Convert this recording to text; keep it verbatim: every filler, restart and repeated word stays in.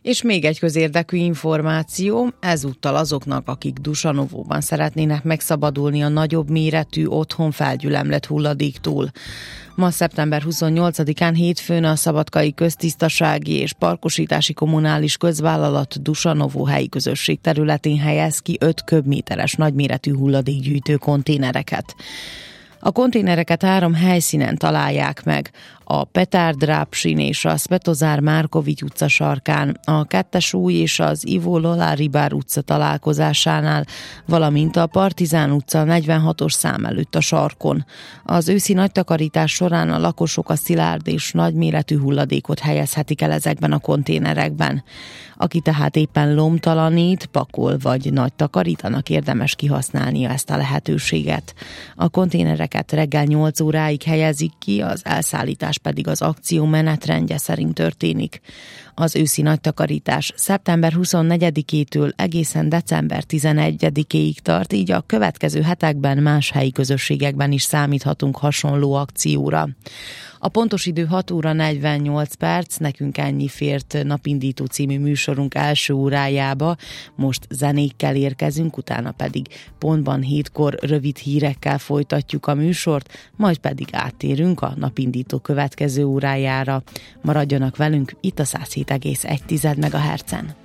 És még egy közérdekű információ, ezúttal azoknak, akik Dusanovóban szeretnének megszabadulni a nagyobb méretű otthon felgyülemlett hulladéktól. Ma szeptember huszonnyolcadikán hétfőn a Szabadkai Köztisztasági és Parkosítási Kommunális Közvállalat Dusanovó helyi közösség területén helyez ki öt köbméteres nagyméretű hulladékgyűjtő konténereket. A konténereket három helyszínen találják meg, a Petárd Rápsin és a Svetozár Márkovics utca sarkán, a Kettes új és az Ivo Lola Ribár utca találkozásánál, valamint a Partizán utca negyvenhatos szám előtt a sarkon. Az őszi nagy takarítás során a lakosok a szilárd és nagyméretű hulladékot helyezhetik el ezekben a konténerekben. Aki tehát éppen lomtalanít, pakol vagy nagy takarítanak, érdemes kihasználnia ezt a lehetőséget. A konténereket reggel nyolc óráig helyezik ki, az elszállítás pedig az akció menetrendje szerint történik. Az őszi nagy takarítás szeptember huszonnegyedikétől egészen december tizenegyedikéig tart, így a következő hetekben más helyi közösségekben is számíthatunk hasonló akcióra. A pontos idő hat óra negyvennyolc perc, nekünk ennyi fért Napindító című műsorunk első órájába. Most zenékkel érkezünk, utána pedig pontban hétkor rövid hírekkel folytatjuk a műsort, majd pedig áttérünk a Napindító következő órájára. Maradjanak velünk itt a száz hét egész egy megahertzen.